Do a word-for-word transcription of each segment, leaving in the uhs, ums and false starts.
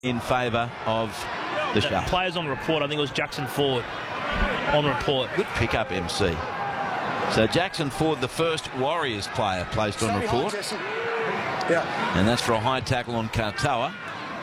in favour of the Sharks. Players on report, I think it was Jackson Ford on report. Good pick-up, M C. So Jackson Ford, the first Warriors player placed on report. Yeah. And that's for a high tackle on Katoa.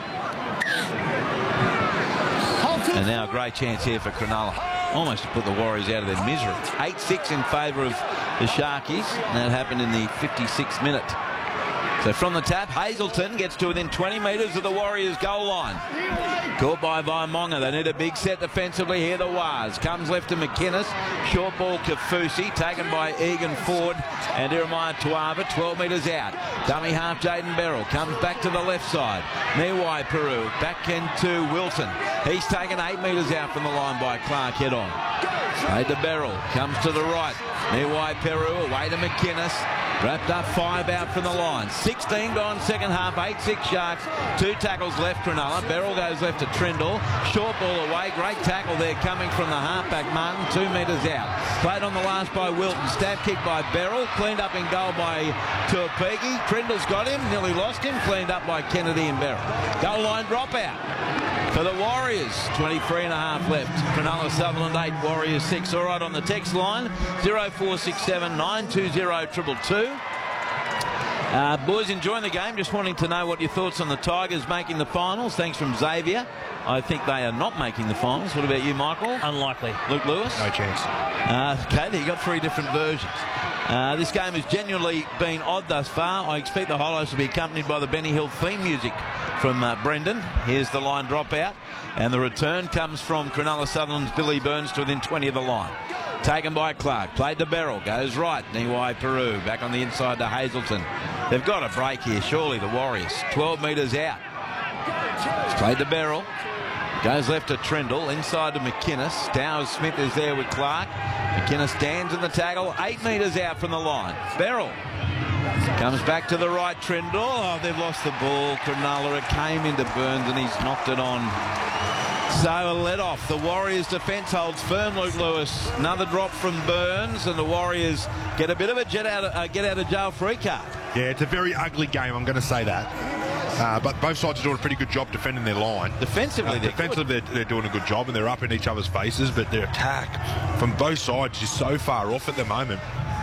And now a great chance here for Cronulla. Almost to put the Warriors out of their misery. eight six in favour of the Sharkies. And that happened in the fifty-sixth minute. So from the tap, Hazelton gets to within twenty metres of the Warriors' goal line. Caught by Vaimonga. They need a big set defensively here. The Waz comes left to McInnes. Short ball Kafusi, taken by Egan Ford and Jeremiah Tuava, twelve metres out. Dummy half Jaden Beryl comes back to the left side. Niwai Peru back into Wilton. He's taken eight metres out from the line by Clark head on. Played to Beryl, comes to the right. Niwai Peru away to McInnes. Wrapped up five out from the line. sixteen gone second half. eight six Sharks. Two tackles left Cronulla. Beryl goes left to Trindle. Short ball away. Great tackle there coming from the halfback Martin. Two metres out. Played on the last by Wilton. Stab kick by Beryl. Cleaned up in goal by Tuapigi. Trindle's got him. Nearly lost him. Cleaned up by Kennedy and Beryl. Goal line dropout for the Warriors. twenty-three and a half left. Cronulla Sutherland eight, Warriors six. All right, on the text line, zero four six seven nine two zero two two two. Uh, boys, enjoying the game. Just wanting to know what your thoughts on the Tigers making the finals. Thanks from Xavier. I think they are not making the finals. What about you, Michael? Unlikely. Luke Lewis? No chance. Uh, okay, you got three different versions. Uh, this game has genuinely been odd thus far. I expect the highlights to be accompanied by the Benny Hill theme music from uh, Brendan. Here's the line dropout. And the return comes from Cronulla Sutherland's Billy Burns to within twenty of the line. Taken by Clark. Played to Beryl. Goes right. Niwai Peru. Back on the inside to Hazelton. They've got a break here, surely, the Warriors. twelve metres out. It's played to Beryl. Goes left to Trindle. Inside to McInnes. Stowers Smith is there with Clark. McInnes stands in the tackle. Eight metres out from the line. Beryl comes back to the right. Trindle. Oh, they've lost the ball. Cronulla. It came into Burns and he's knocked it on. So a let off. The Warriors defence holds firm, Luke Lewis. Another drop from Burns and the Warriors get a bit of a jet out of, uh, get out of jail free card. Yeah, it's a very ugly game, I'm going to say that. Uh, but both sides are doing a pretty good job defending their line. Defensively, uh, they're defensively they're, they're doing a good job and they're up in each other's faces, but their attack from both sides is so far off at the moment.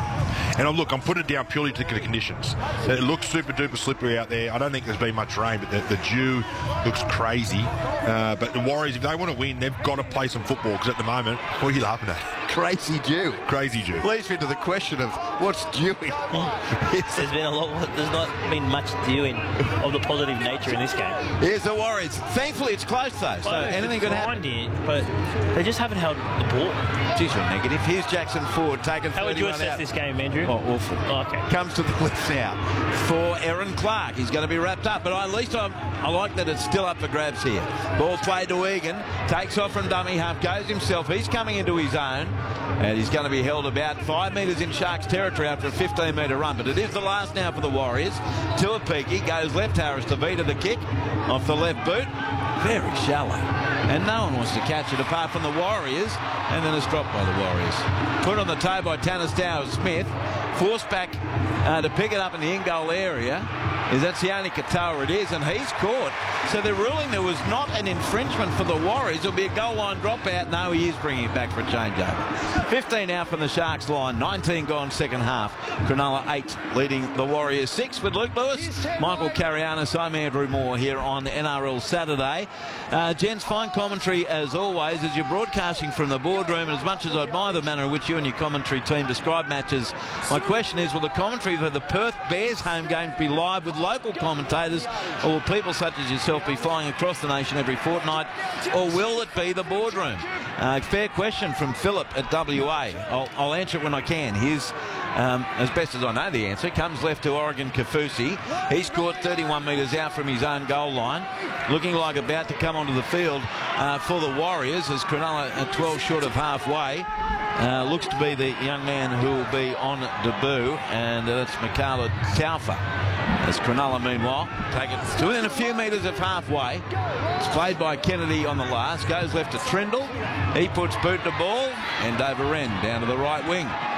And look, I'm putting it down purely to the conditions. It looks super duper slippery out there. I don't think there's been much rain, but the, the dew looks crazy. Uh, but the Warriors, if they want to win, they've got to play some football, because at the moment, what are you laughing at? Crazy dew. Crazy dew. Leads me to the question of what's dewing. There's been a lot. There's not been much dewing of the positive nature in this game. Here's the Warriors. Thankfully, it's close though, so Well, anything could happen. Here, but they just haven't held the ball. Geez, you're negative. Here's Jackson Ford taking How would you thirty-one assess out. this game, Andrew? Oh, awful. Oh, okay. Comes to the left now for Aaron Clark. He's going to be wrapped up, but at least I'm, I like that it's still up for grabs here. Ball played to Egan. Takes off from dummy half. Goes himself. He's coming into his own. And he's going to be held about five metres in Sharks territory after a fifteen metre run. But it is the last now for the Warriors. Tuapigi goes left. Harris to Vita the kick off the left boot. Very shallow. And no one wants to catch it apart from the Warriors. And then it's dropped by the Warriors. Put on the toe by Tanner Stowers Smith. Forced back uh, to pick it up in the in-goal area. Is that Sione Katoa? It is, and he's caught. So they're ruling there was not an infringement for the Warriors. It'll be a goal line dropout. No, he is bringing it back for a changeover. fifteen out from the Sharks line. nineteen gone second half. Cronulla eight leading the Warriors six. With Luke Lewis, Michael Carianis, I'm Andrew Moore here on N R L Saturday. Uh, gents, fine commentary as always as you're broadcasting from the boardroom. And as much as I admire the manner in which you and your commentary team describe matches, my question is, will the commentary for the Perth Bears home games be live with local commentators, or will people such as yourself be flying across the nation every fortnight, or will it be the boardroom? Uh, fair question from Philip at W A. I'll, I'll answer it when I can. Here's, um, as best as I know the answer, comes left to Oregon Kafusi. He's caught thirty-one metres out from his own goal line, looking like about to come onto the field uh, for the Warriors as Cronulla at twelve short of halfway. Uh, looks to be the young man who will be on debut, and uh, that's Mikala Taufa. As Cronulla, meanwhile, take it to within a few metres of halfway. It's played by Kennedy on the last. Goes left to Trindle. He puts boot to ball, and Dover Wren down to the right wing.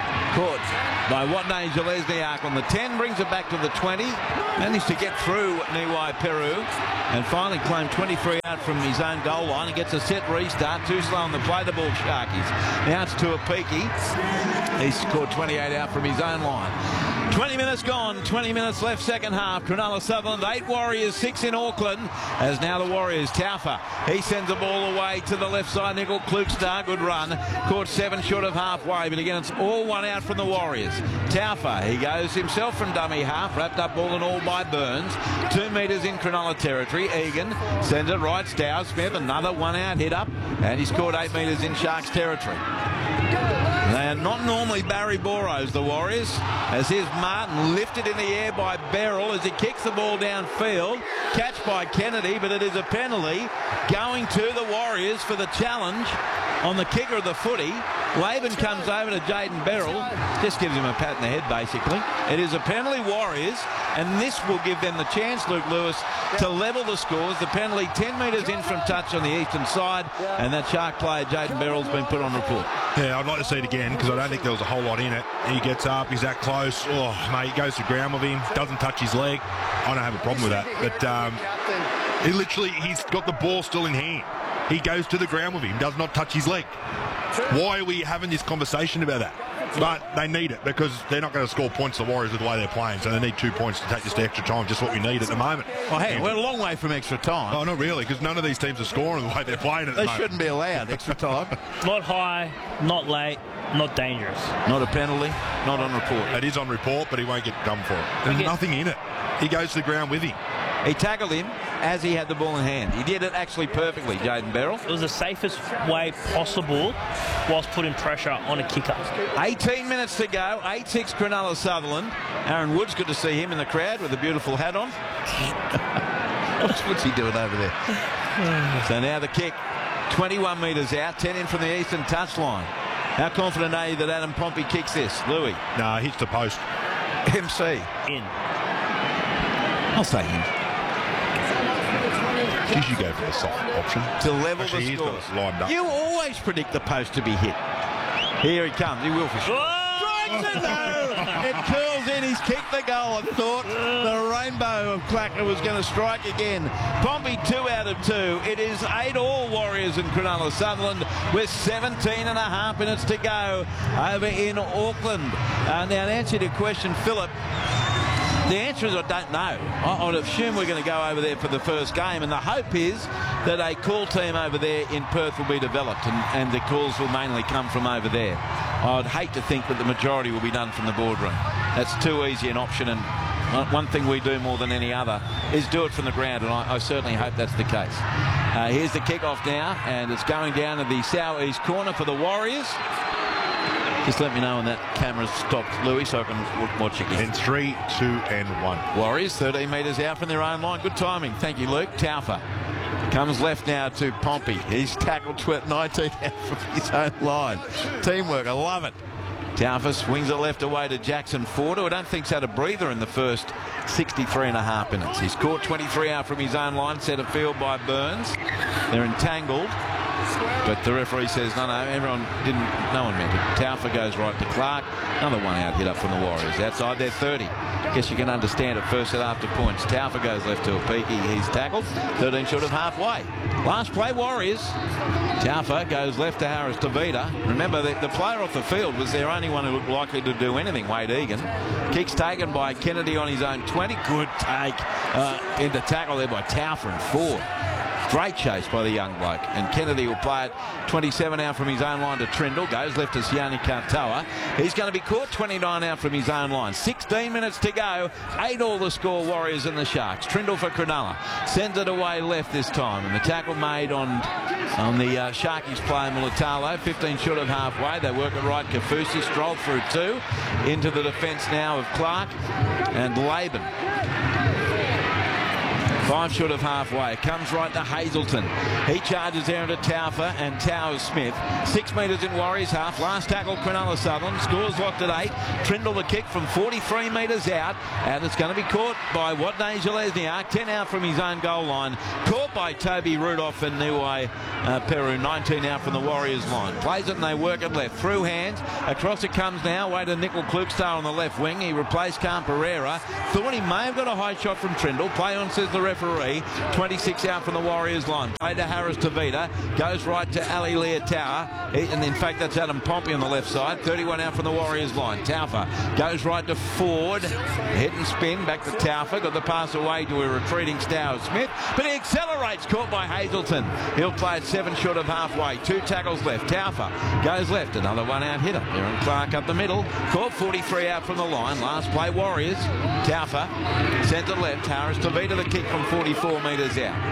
Caught by Watney Zalesniak on the ten, brings it back to the twenty, managed to get through Niwai Peru and finally claimed twenty-three out from his own goal line and gets a set restart. Too slow on the play, the ball Sharkies. Now it's Tuapiki. He scored twenty-eight out from his own line. twenty minutes gone, twenty minutes left, second half. Cronulla Sutherland, eight Warriors, six in Auckland, as now the Warriors. Taufa, he sends the ball away to the left side. Nickel Klukstar, good run. Caught seven short of halfway, but again, it's all one out from the Warriors. Taufa, he goes himself from dummy half, wrapped up all and all by Burns. Two metres in Cronulla territory. Egan sends it right. Stow Smith, another one out hit up, and he scored eight metres in Sharks territory. They are not normally Barry Boros, the Warriors, as here's Martin lifted in the air by Beryl as he kicks the ball downfield. Catch by Kennedy, but it is a penalty going to the Warriors for the challenge on the kicker of the footy. Laban comes over to Jayden Beryl, just gives him a pat in the head basically. It is a penalty Warriors, and this will give them the chance, Luke Lewis, to level the scores. The penalty ten metres in from touch on the eastern side, and that Shark player Jayden Beryl's been put on report. Yeah, I'd like to see it again because I don't think there was a whole lot in it. He gets up, he's that close. Oh, mate, he goes to ground with him, doesn't touch his leg. I don't have a problem with that. But um, he literally, he's got the ball still in hand. He goes to the ground with him, does not touch his leg. Why are we having this conversation about that? But they need it because they're not going to score points, the Warriors, with the way they're playing. So they need two points to take this to extra time, just what we need at the moment. Well, hey, we're a long way from extra time. Oh, not really, because none of these teams are scoring the way they're playing at the They moment. shouldn't be allowed extra time. Not high, not late, not dangerous. Not a penalty, not on report. It is on report, but he won't get done for it. There's nothing in it. He goes to the ground with him. He tackled him as he had the ball in hand. He did it actually perfectly, Jayden Beryl. It was the safest way possible whilst putting pressure on a kicker. eighteen minutes to go, eight six Cronulla Sutherland. Aaron Woods, good to see him in the crowd with a beautiful hat on. what's, what's he doing over there? So now the kick, twenty-one metres out, ten in from the eastern touchline. How confident are you that Adam Pompey kicks this, Louis? No, hits the post. M C. In. I'll say him. Geez, you go for the soft option. To level Actually, the he's score. got it lined up. You always predict the post to be hit. Here he comes. He will for sure. Strikes it though. It curls in. He's kicked the goal. I thought the rainbow of Clacker was going to strike again. Pompey two out of two. It is eight all Warriors in Cronulla Sutherland with seventeen and a half minutes to go over in Auckland. Uh, now, in answer to your question, Philip, the answer is I don't know. I, I'd assume we're going to go over there for the first game, and the hope is that a call team over there in Perth will be developed, and, and the calls will mainly come from over there. I'd hate to think that the majority will be done from the boardroom. That's too easy an option, and one thing we do more than any other is do it from the ground, and I, I certainly hope that's the case. Uh, here's the kick-off now, and it's going down to the south-east corner for the Warriors. Just let me know when that camera stops, Louis, so I can watch again. And three, two, and one. Warriors thirteen metres out from their own line. Good timing. Thank you, Luke. Taufa comes left now to Pompey. He's tackled nineteen out from his own line. Teamwork, I love it. Taufa swings it left away to Jackson Ford, who I don't think's had a breather in the first sixty-three and a half minutes. He's caught twenty-three out from his own line, set of field by Burns. They're entangled. But the referee says, no, no, everyone didn't, no one meant it. Taufa goes right to Clark. Another one out hit up from the Warriors. Outside their thirty. Guess you can understand it first set after points. Taufa goes left to Apiki. He's tackled. thirteen short of halfway. Last play, Warriors. Taufa goes left to Harris Tavita. Remember, the, the player off the field was their only one who looked likely to do anything, Wade Egan. Kicks taken by Kennedy on his own twenty. Good take uh, into tackle there by Taufa and Ford. Great chase by the young bloke, and Kennedy will play it twenty-seven out from his own line to Trindle. Goes left to Siani Kantoa. He's going to be caught twenty-nine out from his own line. sixteen minutes to go. Eight all the score, Warriors and the Sharks. Trindle for Cronulla. Sends it away left this time, and the tackle made on on the uh, Sharkies player Mulatalo. fifteen short of halfway. They work it right. Kafusi strolled through two. Into the defence now of Clark and Laban. Five short of halfway. Comes right to Hazelton. He charges there into Taufa and Towers Smith. Six metres in Warriors half. Last tackle, Cronulla Sutherland. Scores locked at eight. Trindle the kick from forty-three metres out. And it's going to be caught by Watney Zelezniak. ten out from his own goal line. Caught by Toby Rudolph and Niwai uh, Peru. nineteen out from the Warriors line. Plays it and they work it left. Through hands. Across it comes now. Way to Nickel Klukstar on the left wing. He replaced Khan Pereira. Thought he may have got a high shot from Trindle. Play on, says the referee. twenty-six out from the Warriors line. Play to Harris Tavita. Goes right to Ali Leotawa. And in fact, that's Adam Pompey on the left side. thirty-one out from the Warriors line. Taufa goes right to Ford. Hit and spin. Back to Taufa. Got the pass away to a retreating Stowers Smith. But he accelerates. Caught by Hazelton. He'll play it seven short of halfway. Two tackles left. Taufa goes left. Another one out hitter. Aaron Clark up the middle. Caught forty-three out from the line. Last play Warriors. Taufa centre left. Harris Tavita the kick from forty-four metres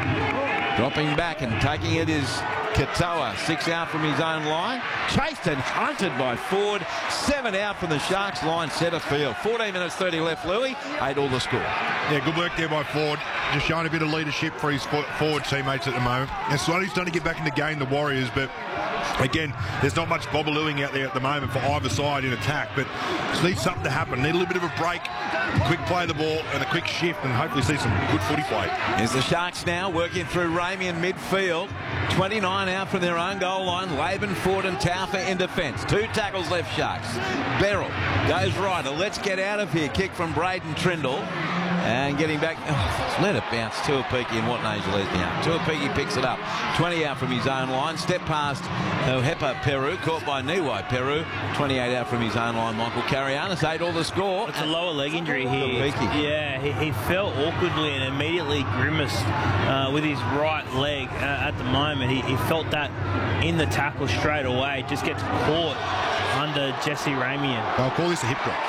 out. Dropping back and taking it is Katoa. Six out from his own line. Chased and hunted by Ford. Seven out from the Sharks line centre field. fourteen minutes thirty left, Louis. Eight all the score. Yeah, good work there by Ford. Just showing a bit of leadership for his forward teammates at the moment. And slowly starting to get back in the game, the Warriors, but again, there's not much bobbalooing out there at the moment for either side in attack, but just needs something to happen. Need a little bit of a break, quick play of the ball and a quick shift, and hopefully see some good footy play. Here's the Sharks now working through Ramey in midfield. twenty-nine out from their own goal line. Laban, Ford and Taufa in defence. Two tackles left, Sharks. Beryl goes right. A let's get out of here kick from Braden Trindle. And getting back, oh, let it bounce. Tuapiki and Watney Zelezniak. Tuapiki picks it up. twenty out from his own line. Step past Hepa Peru. Caught by Niwai Peru. twenty-eight out from his own line. Michael Carianis. Eight all the score. It's a lower leg injury here. Yeah, he, he fell awkwardly and immediately grimaced uh, with his right leg uh, at the moment. He, he felt that in the tackle straight away. Just gets caught under Jesse Ramian. I'll call this a hip drop.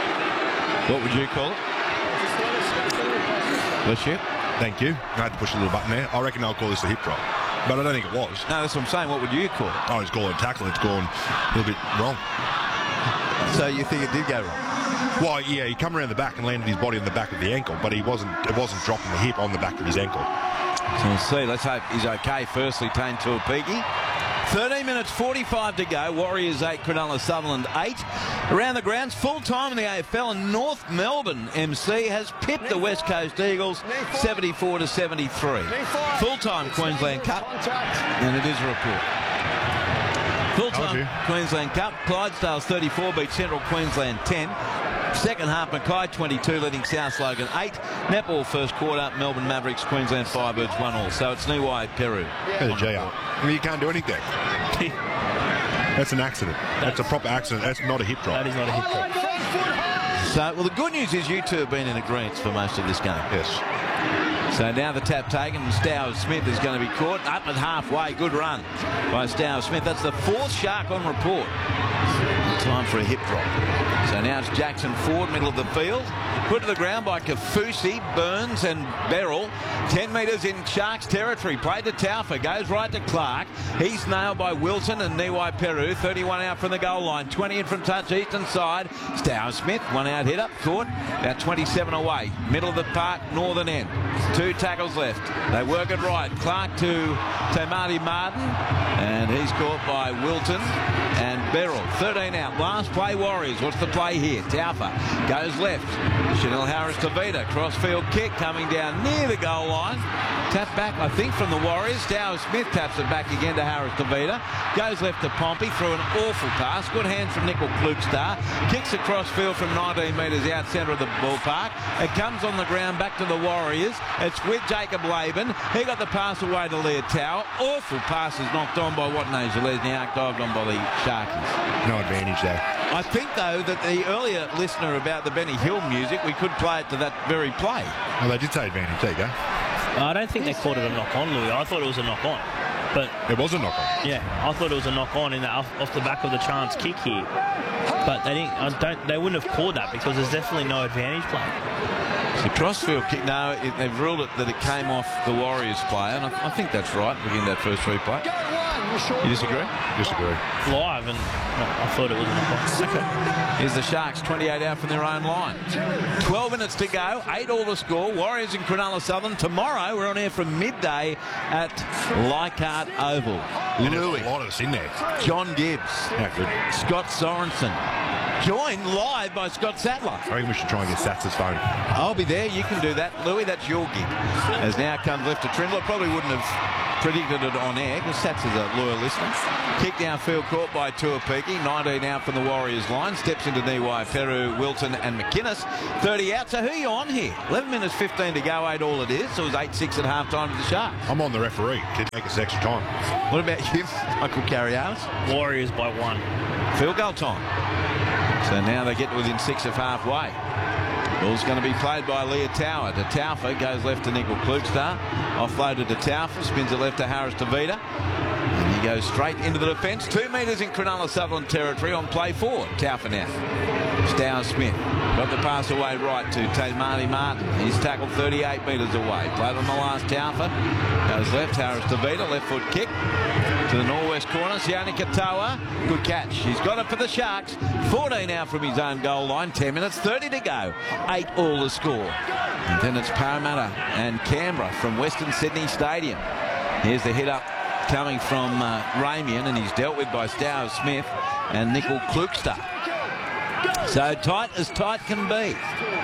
What would you call it? Bless you. Thank you. I had to push a little button there. I reckon I'll call this a hip drop, but I don't think it was. No, that's what I'm saying. What would you call it? Oh, it's called a tackle. It's gone a little bit wrong. So you think it did go wrong? Well, yeah, he come around the back and landed his body on the back of the ankle, but he wasn't. It wasn't dropping the hip on the back of his ankle. So we'll see. Let's hope he's okay. Firstly, Tane Tuapiki. thirteen minutes forty-five to go. Warriors eight, Cronulla Sutherland eight. Around the grounds, full time in the A F L, and North Melbourne M C has pipped the West Coast Eagles seventy-four to seventy-three. Full time Queensland Cup, and it is a report. Full time Queensland Cup. Clydesdales thirty-four beat Central Queensland ten. Second half, Mackay twenty-two, leading South Logan eight. Netball first quarter, Melbourne Mavericks, Queensland Firebirds one all. So it's Niwai Peru. Yeah, the J R. I mean, you can't do anything. That's an accident. That's, That's a proper accident. That's not a hip drop. That is not a hip drop. So, well, the good news is you two have been in agreement for most of this game. Yes. So now the tap taken, and Stowers Smith is going to be caught up at halfway. Good run by Stowers Smith. That's the fourth Shark on report. Time for a hip drop. So now it's Jackson Ford, middle of the field. Put to the ground by Kafusi, Burns and Beryl. ten metres in Sharks territory. Played to Taufa. Goes right to Clark. He's nailed by Wilson and Niwai Peru. thirty-one out from the goal line. twenty in from touch eastern side. Stowers Smith, one out hit up. Caught. About twenty-seven away. Middle of the park, northern end. Two tackles left. They work it right. Clark to Tamati Martin. And he's caught by Wilton and Beryl. thirteen out. Last play Warriors. What's the play here? Taufa goes left. Chanel Harris Tavita. Crossfield kick coming down near the goal line. Tap back, I think, from the Warriors. Stowers Smith taps it back again to Harris Tavita. Goes left to Pompey through an awful pass. Good hand from Nickel Klukstar. Kicks across field from nineteen metres out centre of the ballpark. It comes on the ground back to the Warriors. It's with Jacob Laban. He got the pass away to Leotawa. Awful passes knocked on by Watney Zelezniak, dived on by the Sharkies. No advantage there. I think, though, that the earlier listener about the Benny Hill music, we could play it to that very play. Well, they did say advantage. There you go. I don't think they called it a knock-on, Louis. I thought it was a knock-on. But it was a knock-on. Yeah, I thought it was a knock-on in the, off, off the back of the chance kick here. But they didn't. I don't. They wouldn't have called that because there's definitely no advantage play. The crossfield kick, no, it, they've ruled it that it came off the Warriors player, and I, I think that's right, looking at that first replay. You disagree? Disagree. Live, and I thought it was an offside. Okay. Here's the Sharks, twenty-eight out from their own line. twelve minutes to go, eight all to score. Warriors and Cronulla Southern. Tomorrow, we're on air from midday at Leichhardt Oval. And there's Louis, a lot of us in there. John Gibbs, Yeah, good. Scott Sorensen. Joined live by Scott Sattler. I reckon we should try and get Sats' phone. I'll be there. You can do that. Louis, that's your gig. As now comes left to Trindle. I probably wouldn't have predicted it on air because Sats is a loyal listener. Kick downfield caught by Tuapiki. nineteen out from the Warriors line. Steps into Niwai, Peru, Wilton and McInnes. thirty out. So who are you on here? eleven minutes fifteen to go. eight all it is. So it was eight six at half time to the Sharks. I'm on the referee to take us extra time. What about you, Michael Carrialis? Warriors by one. Field goal time. So now they get within six of halfway. Ball's going to be played by Leah Tower. To Taufa, goes left to Nickel Klugstar. Offloaded to Taufa, spins it left to Harris Tavita. And he goes straight into the defence. Two metres in Cronulla Sutherland territory on play four. Taufa now. Stowers Smith. Got the pass away right to Tamati Martin. He's tackled thirty-eight metres away. Played on the last Taufa. Goes left, Harris Tavita. Left foot kick. To the northwest corner, Sione Katoa. Good catch. He's got it for the Sharks. fourteen out from his own goal line. ten minutes, thirty to go. eight all the score. And then it's Parramatta and Canberra from Western Sydney Stadium. Here's the hit up coming from uh, Ramian, and he's dealt with by Stowers Smith and Nickel Klugstar. So tight as tight can be.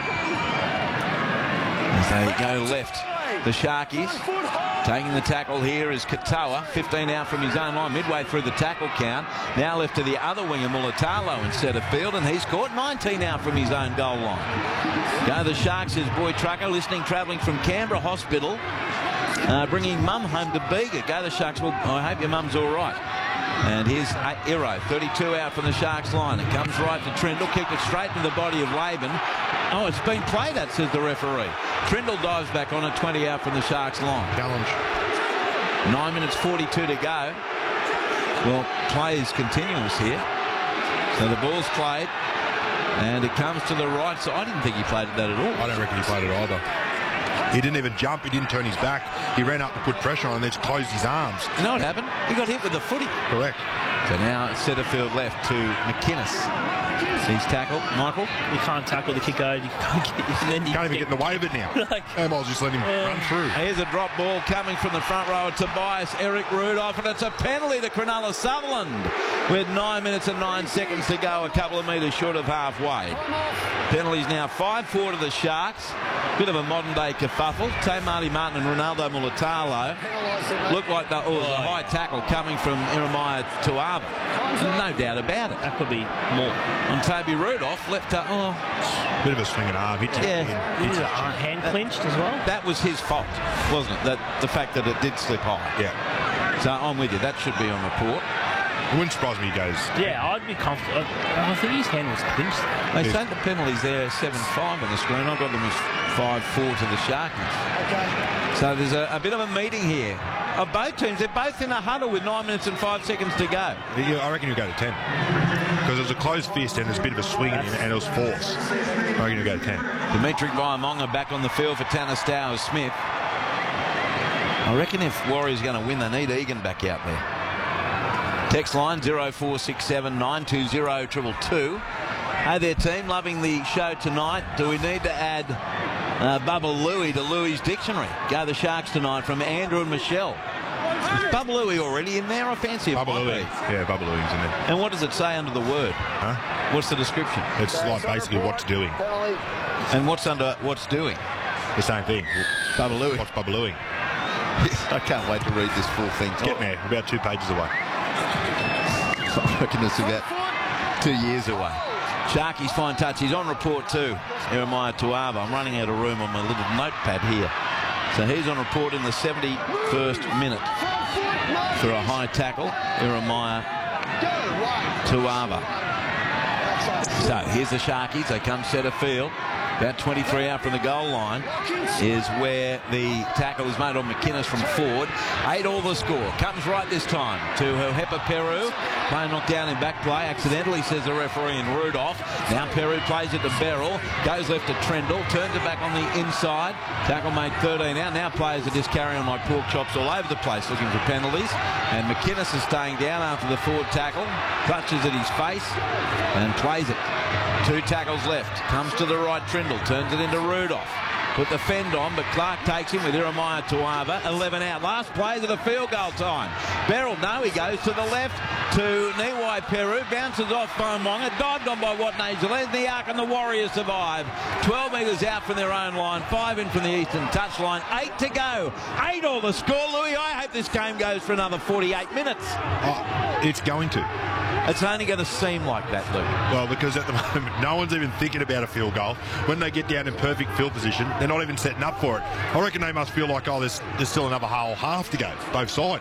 As they go left, the Sharkies. Taking the tackle here is Katoa, fifteen out from his own line, midway through the tackle count. Now left to the other winger, Mulatalo in centre field, and he's caught nineteen out from his own goal line. Go the Sharks, his boy Trucker, listening, travelling from Canberra Hospital, uh, bringing mum home to Bega. Go the Sharks. Well, I hope your mum's all right. And here's Iro, thirty-two out from the Sharks line. It comes right to Trindle, kicked it straight into the body of Laban. Oh, it's been played at, says the referee. Trindle dives back on it, twenty out from the Sharks line. Challenge. Nine minutes forty-two to go. Well, play is continuous here. So the ball's played, and it comes to the right side. I didn't think he played it that at all. I don't reckon he played it either. He didn't even jump. He didn't turn his back. He ran up to put pressure on and then just closed his arms. You know what happened? He got hit with the footy. Correct. So now it's centre field left to McInnes. He's tackled. Michael? You can't tackle the kick out. You can't, get, and then you Can't even get in the way of it now. Like, I might as well just let him uh, run through. Here's a drop ball coming from the front row of Tobias Eric Rudolph, and it's a penalty to Cronulla Sutherland with nine minutes and nine seconds to go, a couple of metres short of halfway. Penalties now five four to the Sharks. Bit of a modern-day kerfuffle. Tamati Martin and Ronaldo Mulatalo look like the, oh, a high tackle coming from Iremaya Tuava. No doubt about it. that could be more. And Toby Rudolph left to, oh, Bit of a swinging arm. Hit Yeah. Is it hand clinched as well? that was his fault, wasn't it? That the fact that it did slip high. Yeah. So I'm with you. That should be on report. It wouldn't surprise me he goes. Yeah, I'd be comfortable. I, I think his hand was clinched. They Yeah. say the penalties there seven five on the screen. I've got them as five four to the Sharkies. So there's a, a bit of a meeting here of both teams. They're both in a huddle with nine minutes and five seconds to go. Yeah, I reckon he'll go to ten. Because it was a closed fist and there's a bit of a swing and, and it was force. I reckon he'll go to ten. Dimitri Vaiamonga back on the field for Tanner Stowers Smith. I reckon if Warriors are going to win, they need Egan back out there. Text line zero four six seven nine two zero two two two. Hey there, team. Loving the show tonight. Do we need to add uh, Bubba Louie to Louie's dictionary? Go the Sharks tonight from Andrew and Michelle. Is Bubba Louie already in there? I fancy it Bubba might Louie. be. Yeah, Bubba Louie's in there. And what does it say under the word? Huh? What's the description? It's like basically what's doing. And what's under what's doing? The same thing. Bubba Louie. What's Bubba Louie? I can't wait to read this full thing. Getting there. About two pages away. I reckon it's about two years away. Sharky's fine touch. He's on report too. Iremaya Tuava. I'm running out of room on my little notepad here. So he's on report in the seventy-first minute for a high tackle. Iremaya Tuava. So here's the Sharkies. They come centre field. about twenty-three out from the goal line, is where the tackle is made on McInnes from Ford. Eight all the score. Comes right this time to Hepa Peru. Play knocked down in back play. Accidentally, says the referee, in Rudolph. Now Peru plays it to Beryl. Goes left to Trendle. Turns it back on the inside. Tackle made thirteen out. Now players are just carrying like pork chops all over the place looking for penalties. And McInnes is staying down after the Ford tackle. Clutches at his face and plays it. Two tackles left. Comes to the right, Trindle. Turns it into Rudolph. Put the fend on, but Clark takes him with Jeremiah Tuava. eleven out. Last plays of the field goal time. Beryl, no, he goes to the left to Niwai Peru. Bounces off Fomonga. Dived on by Watney Gillette. The Ark and the Warriors survive. twelve metres out from their own line. Five in from the eastern touchline. Eight to go. Eight all the score, Louis. I hope this game goes for another forty-eight minutes. Oh, it's going to. It's only going to seem like that, Luke. Well, because at the moment, no one's even thinking about a field goal. When they get down in perfect field position, they're not even setting up for it. I reckon they must feel like, oh, there's, there's still another whole half to go, both sides.